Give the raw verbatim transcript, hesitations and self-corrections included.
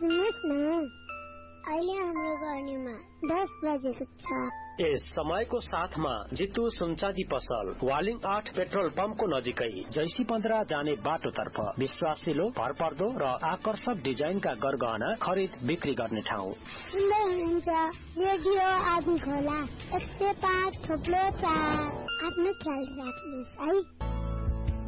सुन्नुहोस् न, अहिले हाम्रो गर्नेमा दस बजेको छ। यस समयको साथमा जितु सुनचाँदी पसल वालिङ आठ पेट्रोल पम्पको नजिकै जैसी पन्ध्र जाने बाटोतर्फ विश्वासिलो, भरपर्दो र आकर्षक डिजाइनका गरगहना खरिद बिक्री गर्ने ठाउँ। सुन्दै हुनुहुन्छ रेडियो आदि खोला एक सय पाँच थोप्लो चार। आफ्नो ख्याल राख्नुहोस् है।